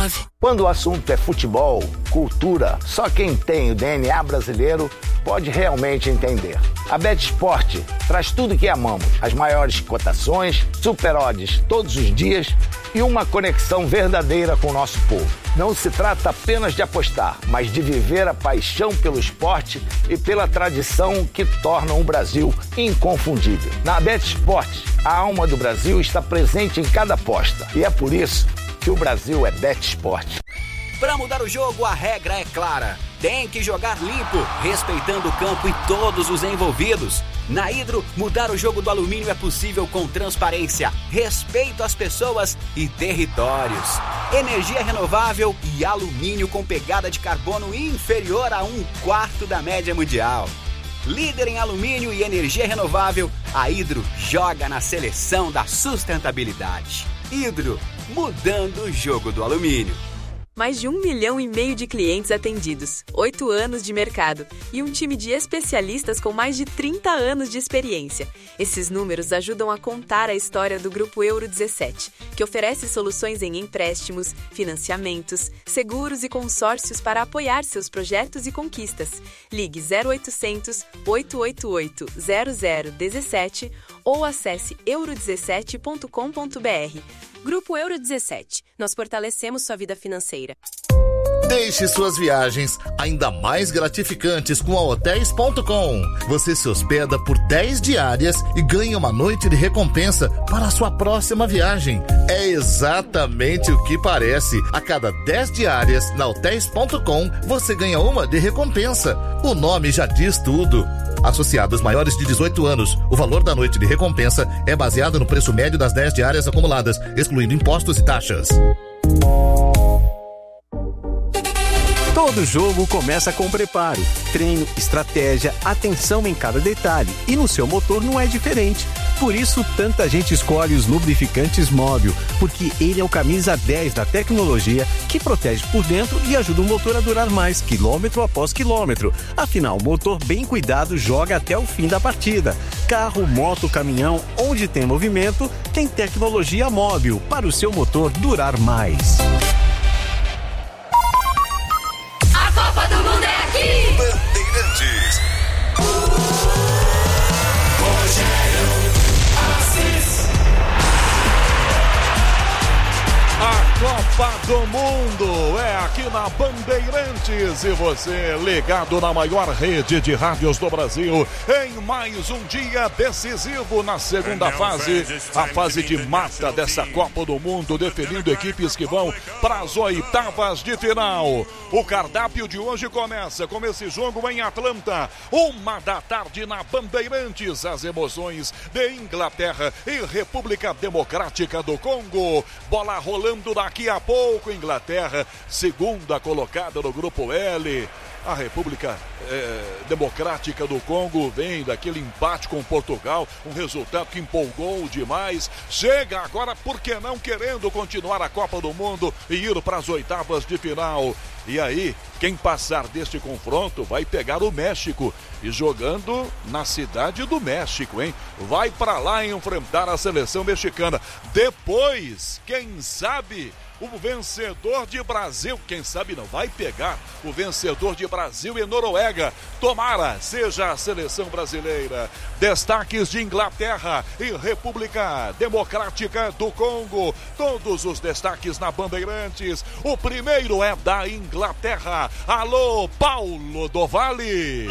99. Quando o assunto é futebol, cultura, só quem tem o DNA brasileiro pode realmente entender. A BetSport traz tudo que amamos, as maiores cotações, super odds todos os dias e uma conexão verdadeira com o nosso povo. Não se trata apenas de apostar, mas de viver a paixão pelo esporte e pela tradição que tornam o Brasil inconfundível. Na BetSport, a alma do Brasil está presente em cada aposta e é por isso que o Brasil é BetSport. Para mudar o jogo, a regra é clara. Tem que jogar limpo, respeitando o campo e todos os envolvidos. Na Hidro, mudar o jogo do alumínio é possível com transparência, respeito às pessoas e territórios. Energia renovável e alumínio com pegada de carbono inferior a 1/4 da média mundial. Líder em alumínio e energia renovável, a Hidro joga na seleção da sustentabilidade. Hidro, mudando o jogo do alumínio. Mais de 1,5 milhão de clientes atendidos, 8 anos de mercado e um time de especialistas com mais de 30 anos de experiência. Esses números ajudam a contar a história do Grupo Euro 17, que oferece soluções em empréstimos, financiamentos, seguros e consórcios para apoiar seus projetos e conquistas. Ligue 0800 888 0017 ou acesse euro17.com.br. Grupo Euro 17. Nós fortalecemos sua vida financeira. Deixe suas viagens ainda mais gratificantes com a Hotels.com. Você se hospeda por 10 diárias e ganha uma noite de recompensa para a sua próxima viagem. É exatamente o que parece. A cada 10 diárias na Hotels.com, você ganha uma de recompensa. O nome já diz tudo. Associados maiores de 18 anos, o valor da noite de recompensa é baseado no preço médio das 10 diárias acumuladas, excluindo impostos e taxas. Todo jogo começa com preparo, treino, estratégia, atenção em cada detalhe. E no seu motor não é diferente. Por isso, tanta gente escolhe os lubrificantes Móbil, porque ele é o camisa 10 da tecnologia que protege por dentro e ajuda o motor a durar mais, quilômetro após quilômetro. Afinal, o motor bem cuidado joga até o fim da partida. Carro, moto, caminhão, onde tem movimento, tem tecnologia Móbil para o seu motor durar mais. A Copa do Mundo é aqui! Bandeirantes. A Copa do Mundo é aqui na Bandeirantes e você ligado na maior rede de rádios do Brasil em mais um dia decisivo na segunda fase, a fase de mata dessa Copa do Mundo, definindo equipes que vão para as oitavas de final. O cardápio de hoje começa com esse jogo em Atlanta, 1h da tarde na Bandeirantes, as emoções de Inglaterra e República Democrática do Congo. Bola rolando daqui a pouco, Inglaterra, segunda colocada no grupo L. A República Democrática do Congo vem daquele empate com Portugal, um resultado que empolgou demais. Chega agora, por que não, querendo continuar a Copa do Mundo e ir para as oitavas de final. E aí, quem passar deste confronto vai pegar o México e jogando na cidade do México, hein? Vai para lá enfrentar a seleção mexicana. Depois, quem sabe, o vencedor de Brasil, quem sabe não, vai pegar o vencedor de Brasil e Noruega. Tomara seja a seleção brasileira. Destaques de Inglaterra e República Democrática do Congo. Todos os destaques na Bandeirantes. O primeiro é da Inglaterra. Alô, Paulo do Vale.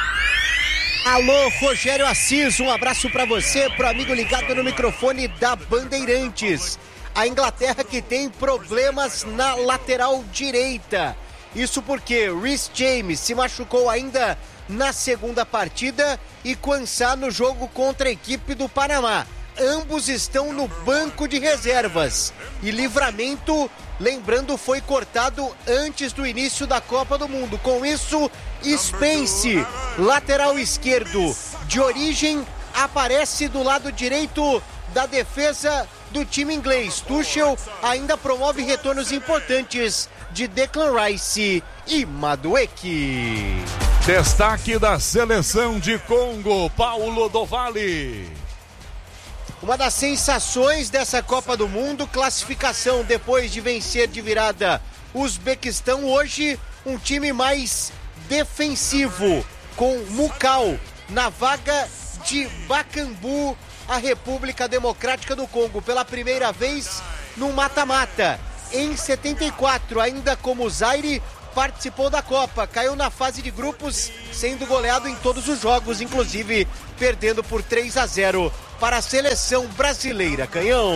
Alô, Rogério Assis, um abraço para você, pro amigo ligado no microfone da Bandeirantes. A Inglaterra que tem problemas na lateral direita. Isso porque Reece James se machucou ainda na segunda partida e Quansah no jogo contra a equipe do Panamá. Ambos estão no banco de reservas. E Livramento, lembrando, foi cortado antes do início da Copa do Mundo. Com isso, Spence, lateral esquerdo de origem, aparece do lado direito da defesa do time inglês. Tuchel ainda promove retornos importantes de Declan Rice e Madueke. Destaque da seleção de Congo, Paulo do Vale. Uma das sensações dessa Copa do Mundo, classificação depois de vencer de virada o Uzbequistão. Hoje, um time mais defensivo, com Mukau na vaga de Bakambu, a República Democrática do Congo, pela primeira vez no mata-mata. Em 74, ainda como Zaire, participou da Copa, caiu na fase de grupos, sendo goleado em todos os jogos, inclusive perdendo por 3-0 para a seleção brasileira. Canhão.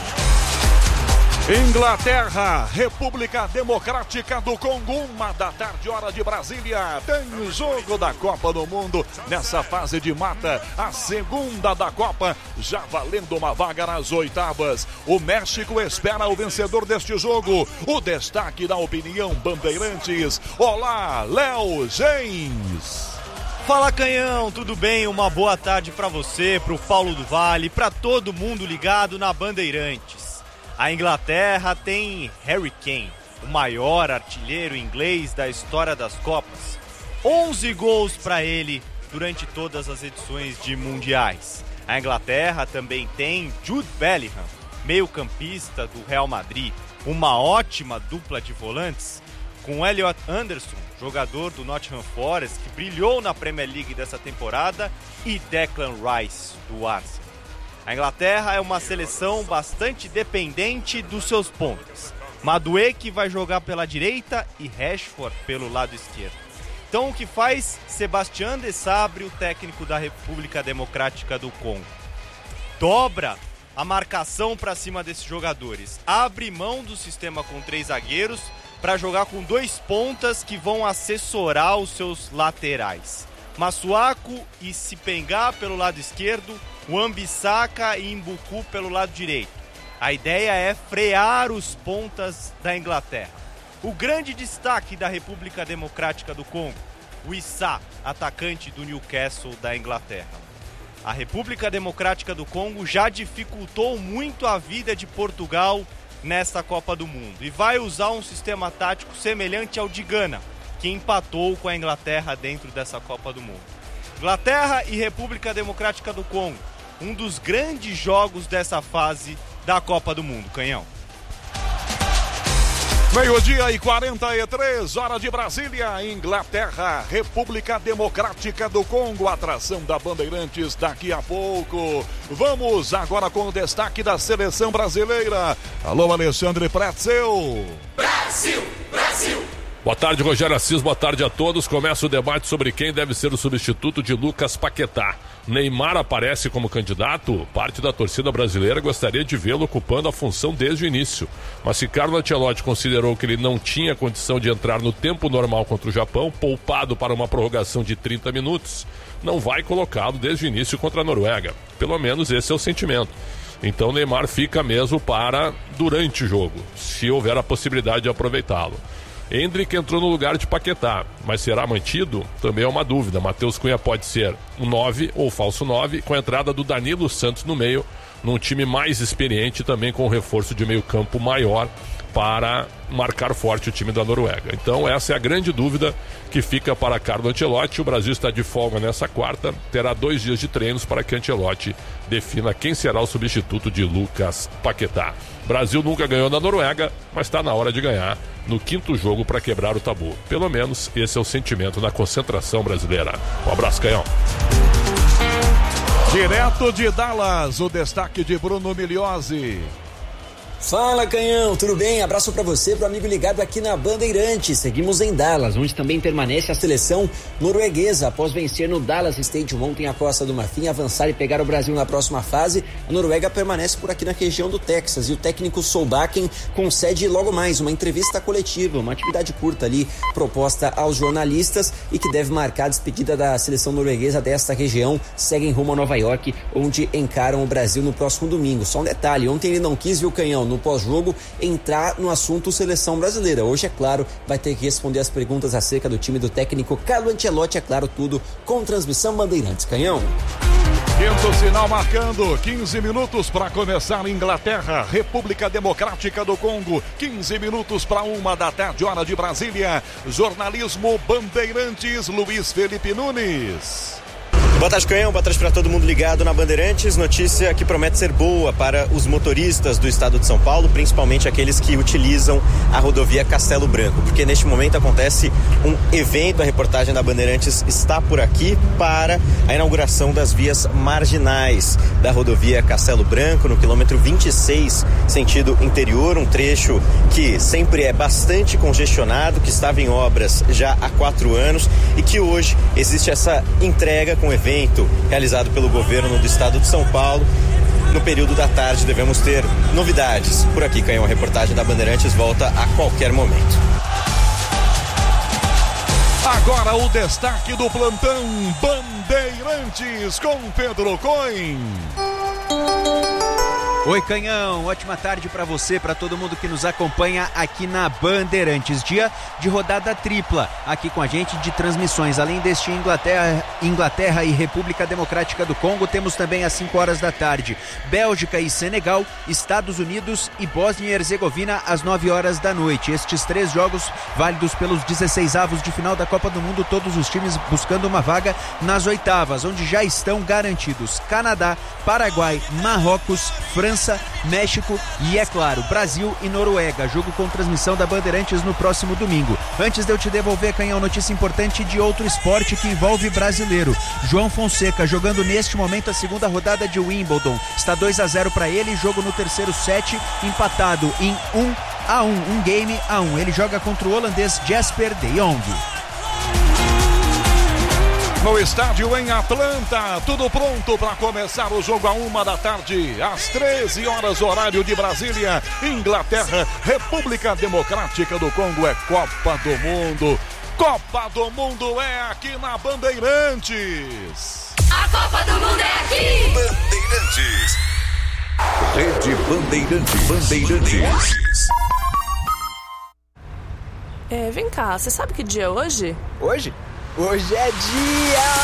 Inglaterra, República Democrática do Congo, 1h, hora de Brasília. Tem jogo da Copa do Mundo nessa fase de mata, a segunda da Copa, já valendo uma vaga nas oitavas. O México espera o vencedor deste jogo. O destaque da opinião Bandeirantes. Olá, Léo James. Fala, Canhão, tudo bem? Uma boa tarde para você, pro Paulo do Vale, para todo mundo ligado na Bandeirantes. A Inglaterra tem Harry Kane, o maior artilheiro inglês da história das Copas. 11 gols para ele durante todas as edições de mundiais. A Inglaterra também tem Jude Bellingham, meio-campista do Real Madrid. Uma ótima dupla de volantes com Elliot Anderson, jogador do Nottingham Forest, que brilhou na Premier League dessa temporada, e Declan Rice, do Arsenal. A Inglaterra é uma seleção bastante dependente dos seus pontas. Madueke vai jogar pela direita e Rashford pelo lado esquerdo. Então o que faz Sebastian Desabre, o técnico da República Democrática do Congo? Dobra a marcação para cima desses jogadores. Abre mão do sistema com 3 zagueiros para jogar com 2 pontas que vão assessorar os seus laterais. Masuaku e Sipengá pelo lado esquerdo, Wan-Bissaka e Mbuku pelo lado direito. A ideia é frear os pontas da Inglaterra. O grande destaque da República Democrática do Congo, o Issa, atacante do Newcastle da Inglaterra. A República Democrática do Congo já dificultou muito a vida de Portugal nesta Copa do Mundo e vai usar um sistema tático semelhante ao de Gana, que empatou com a Inglaterra dentro dessa Copa do Mundo. Inglaterra e República Democrática do Congo, um dos grandes jogos dessa fase da Copa do Mundo. Canhão. 12h43, hora de Brasília. Inglaterra, República Democrática do Congo, atração da Bandeirantes daqui a pouco. Vamos agora com o destaque da seleção brasileira. Alô, Alexandre Pretzel. Brasil, Brasil. Boa tarde, Rogério Assis, boa tarde a todos. Começa o debate sobre quem deve ser o substituto de Lucas Paquetá. Neymar aparece como candidato? Parte da torcida brasileira gostaria de vê-lo ocupando a função desde o início. Mas se Carlo Ancelotti considerou que ele não tinha condição de entrar no tempo normal contra o Japão, poupado para uma prorrogação de 30 minutos, não vai colocá-lo desde o início contra a Noruega. Pelo menos esse é o sentimento. Então Neymar fica mesmo para durante o jogo, se houver a possibilidade de aproveitá-lo. Endrick entrou no lugar de Paquetá, mas será mantido? Também é uma dúvida. Matheus Cunha pode ser um 9 ou falso 9, com a entrada do Danilo Santos no meio, num time mais experiente, também com um reforço de meio campo maior para marcar forte o time da Noruega. Então essa é a grande dúvida que fica para Carlo Ancelotti. O Brasil está de folga nessa quarta, terá 2 dias de treinos para que Ancelotti defina quem será o substituto de Lucas Paquetá. Brasil nunca ganhou na Noruega, mas está na hora de ganhar no 5º jogo para quebrar o tabu. Pelo menos esse é o sentimento da concentração brasileira. Um abraço, Canhão. Direto de Dallas, o destaque de Bruno Migliozzi. Fala, Canhão, tudo bem? Abraço pra você, pro amigo ligado aqui na Bandeirantes. Seguimos em Dallas, onde também permanece a seleção norueguesa. Após vencer no Dallas Stadium ontem a Costa do Marfim, avançar e pegar o Brasil na próxima fase, a Noruega permanece por aqui na região do Texas. E o técnico Solbakken concede logo mais uma entrevista coletiva, uma atividade curta ali, proposta aos jornalistas e que deve marcar a despedida da seleção norueguesa desta região. Seguem rumo a Nova York, onde encaram o Brasil no próximo domingo. Só um detalhe, ontem ele não quis, viu, Canhão, no pós-jogo, entrar no assunto seleção brasileira. Hoje, é claro, vai ter que responder as perguntas acerca do time do técnico Carlo Ancelotti, é claro, tudo com transmissão Bandeirantes. Canhão. 5º sinal marcando, 15 minutos para começar. Inglaterra, República Democrática do Congo, 15 minutos para 1h, hora de Brasília. Jornalismo Bandeirantes, Luiz Felipe Nunes. Boa tarde, Canhão. Boa tarde para todo mundo ligado na Bandeirantes. Notícia que promete ser boa para os motoristas do estado de São Paulo, principalmente aqueles que utilizam a rodovia Castelo Branco, porque neste momento acontece um evento. A reportagem da Bandeirantes está por aqui para a inauguração das vias marginais da rodovia Castelo Branco, no quilômetro 26, sentido interior, um trecho que sempre é bastante congestionado, que estava em obras já há 4 anos e que hoje existe essa entrega com evento realizado pelo governo do estado de São Paulo. No período da tarde devemos ter novidades. Por aqui, Canhão, a reportagem da Bandeirantes volta a qualquer momento. Agora o destaque do plantão Bandeirantes com Pedro Coin. Oi, Canhão, ótima tarde para você, para todo mundo que nos acompanha aqui na Bandeirantes. Dia de rodada tripla aqui com a gente de transmissões. Além deste Inglaterra e República Democrática do Congo, temos também às 5 horas da tarde Bélgica e Senegal, Estados Unidos e Bósnia e Herzegovina às 9 horas da noite. Estes 3 jogos válidos pelos 16avos de final da Copa do Mundo, todos os times buscando uma vaga nas oitavas, onde já estão garantidos Canadá, Paraguai, Marrocos, França, México e, é claro, Brasil e Noruega. Jogo com transmissão da Bandeirantes no próximo domingo. Antes de eu te devolver, Canhão, notícia importante de outro esporte que envolve brasileiro. João Fonseca jogando neste momento a segunda rodada de Wimbledon. Está 2-0 para ele, jogo no terceiro set, empatado em 1-1, um game a 1. Ele joga contra o holandês Jesper de Jong. No estádio em Atlanta, tudo pronto para começar o jogo à 1 da tarde, às 13 horas, horário de Brasília. Inglaterra, República Democrática do Congo, é Copa do Mundo. Copa do Mundo é aqui na Bandeirantes. A Copa do Mundo é aqui. Bandeirantes. Rede Bandeirantes. Vem cá, você sabe que dia é hoje? Hoje? Hoje é dia